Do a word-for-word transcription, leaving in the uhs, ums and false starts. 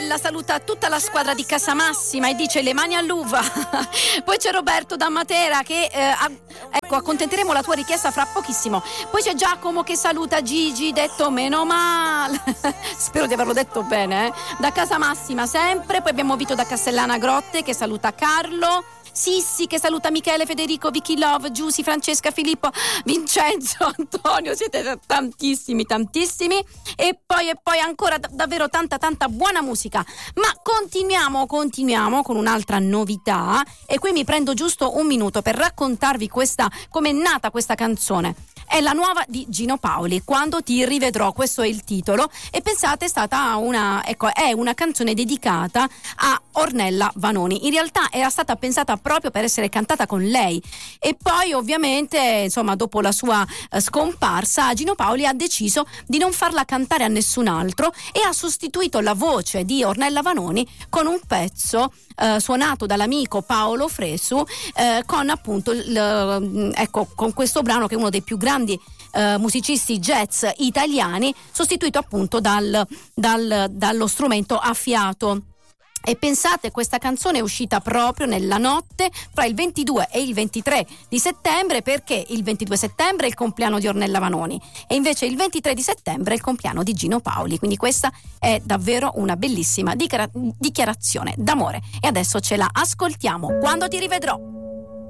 Ornella saluta tutta la squadra di Casamassima e dice le mani all'uva. Poi c'è Roberto da Matera che eh, ha, ecco, accontenteremo la tua richiesta fra pochissimo. Poi c'è Giacomo che saluta Gigi, detto meno male. Spero di averlo detto bene, eh? Da Casamassima sempre. Poi abbiamo Vito da Castellana Grotte che saluta Carlo. Sissi che saluta Michele, Federico, Vicky Love, Giussi, Francesca, Filippo, Vincenzo, Antonio, siete tantissimi, tantissimi. E poi e poi ancora d- davvero tanta tanta buona musica. Ma continuiamo, continuiamo con un'altra novità e qui mi prendo giusto un minuto per raccontarvi questa, come è nata questa canzone. È la nuova di Gino Paoli, Quando ti rivedrò, questo è il titolo, e pensate è stata una, ecco, è una canzone dedicata a Ornella Vanoni. In realtà era stata pensata proprio per essere cantata con lei e poi ovviamente, insomma, dopo la sua eh, scomparsa, Gino Paoli ha deciso di non farla cantare a nessun altro e ha sostituito la voce di Ornella Vanoni con un pezzo eh, suonato dall'amico Paolo Fresu eh, con appunto il, ecco, con questo brano che è uno dei più grandi Uh, musicisti jazz italiani, sostituito appunto dal, dal, dallo strumento a fiato. E pensate, questa canzone è uscita proprio nella notte fra il ventidue e il ventitré di settembre, perché il ventidue settembre è il compleanno di Ornella Vanoni e invece il ventitré di settembre è il compleanno di Gino Paoli, quindi questa è davvero una bellissima dichiara- dichiarazione d'amore. E adesso ce la ascoltiamo, Quando ti rivedrò.